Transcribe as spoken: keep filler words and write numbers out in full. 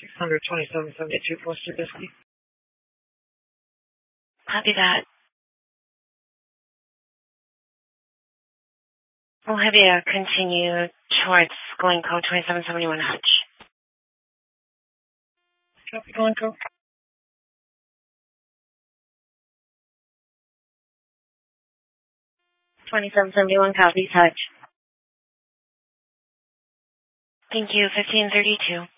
six hundred twenty-seven seventy-two Foster Biscayne. Copy that. We'll have you continue towards Glencoe twenty-seven seventy-one Hutch. Copy Glencoe. twenty-seven seventy-one copies Hutch. Thank you, fifteen thirty-two.